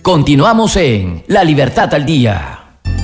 Continuamos en La Libertad al Día.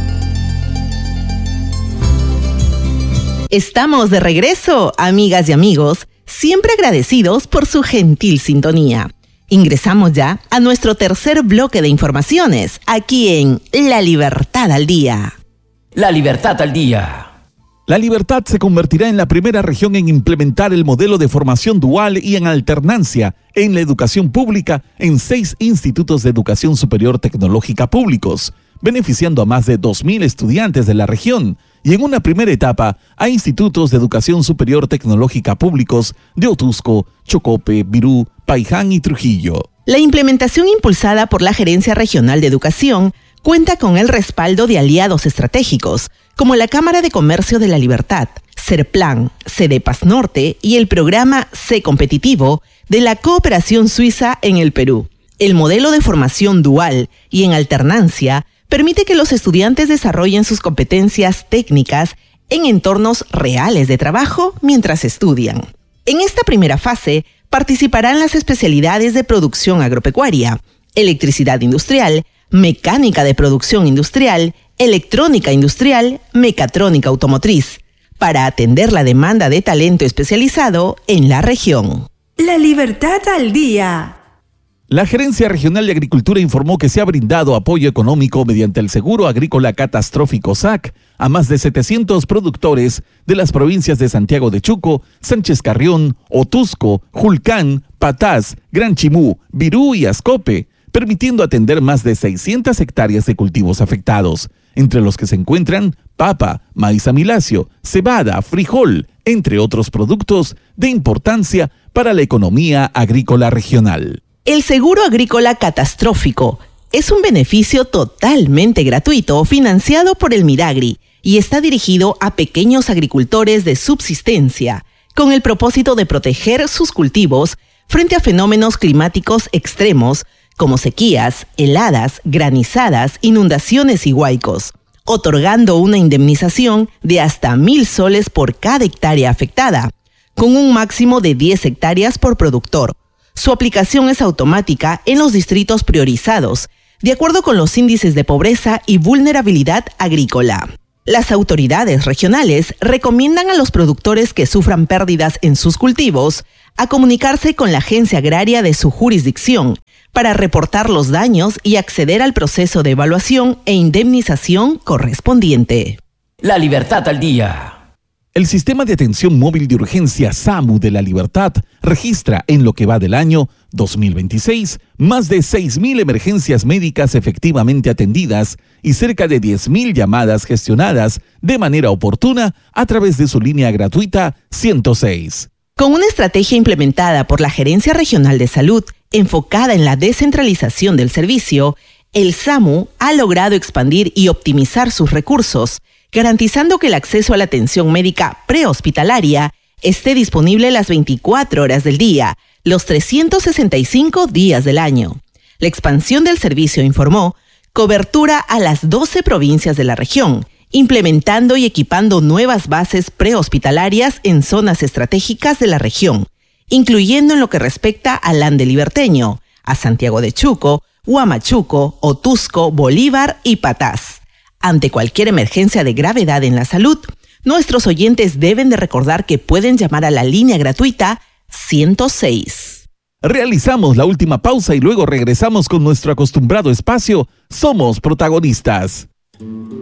Estamos de regreso, amigas y amigos, siempre agradecidos por su gentil sintonía. Ingresamos ya a nuestro tercer bloque de informaciones, aquí en La Libertad al Día. La Libertad al Día. La Libertad se convertirá en la primera región en implementar el modelo de formación dual y en alternancia en la educación pública en 6 institutos de educación superior tecnológica públicos, beneficiando a más de 2.000 estudiantes de la región, y en una primera etapa a institutos de educación superior tecnológica públicos de Otusco, Chocope, Virú, Paiján y Trujillo. La implementación impulsada por la Gerencia Regional de Educación cuenta con el respaldo de aliados estratégicos, como la Cámara de Comercio de la Libertad, Serplan, Cedepas Norte y el programa C Competitivo de la Cooperación Suiza en el Perú. El modelo de formación dual y en alternancia permite que los estudiantes desarrollen sus competencias técnicas en entornos reales de trabajo mientras estudian. En esta primera fase participarán las especialidades de producción agropecuaria, electricidad industrial, mecánica de producción industrial, electrónica industrial, mecatrónica automotriz, para atender la demanda de talento especializado en la región. La Libertad al Día. La Gerencia Regional de Agricultura informó que se ha brindado apoyo económico mediante el Seguro Agrícola Catastrófico SAC a más de 700 productores de las provincias de Santiago de Chuco, Sánchez Carrión, Otusco, Julcán, Patás, Gran Chimú, Virú y Ascope, permitiendo atender más de 600 hectáreas de cultivos afectados, entre los que se encuentran papa, maíz amilacio, cebada, frijol, entre otros productos de importancia para la economía agrícola regional. El Seguro Agrícola Catastrófico es un beneficio totalmente gratuito financiado por el Midagri y está dirigido a pequeños agricultores de subsistencia, con el propósito de proteger sus cultivos frente a fenómenos climáticos extremos como sequías, heladas, granizadas, inundaciones y huaicos, otorgando una indemnización de hasta 1.000 soles por cada hectárea afectada, con un máximo de 10 hectáreas por productor. Su aplicación es automática en los distritos priorizados, de acuerdo con los índices de pobreza y vulnerabilidad agrícola. Las autoridades regionales recomiendan a los productores que sufran pérdidas en sus cultivos a comunicarse con la agencia agraria de su jurisdicción para reportar los daños y acceder al proceso de evaluación e indemnización correspondiente. La Libertad al Día. El Sistema de Atención Móvil de Urgencia SAMU de la Libertad registra en lo que va del año 2026 más de 6.000 emergencias médicas efectivamente atendidas y cerca de 10.000 llamadas gestionadas de manera oportuna a través de su línea gratuita 106. Con una estrategia implementada por la Gerencia Regional de Salud enfocada en la descentralización del servicio, el SAMU ha logrado expandir y optimizar sus recursos, garantizando que el acceso a la atención médica prehospitalaria esté disponible las 24 horas del día, los 365 días del año. La expansión del servicio informó cobertura a las 12 provincias de la región, implementando y equipando nuevas bases prehospitalarias en zonas estratégicas de la región, incluyendo en lo que respecta al Ande Liberteño, a Santiago de Chuco, Huamachuco, Otusco, Bolívar y Patás. Ante cualquier emergencia de gravedad en la salud, nuestros oyentes deben de recordar que pueden llamar a la línea gratuita 106. Realizamos la última pausa y luego regresamos con nuestro acostumbrado espacio Somos Protagonistas.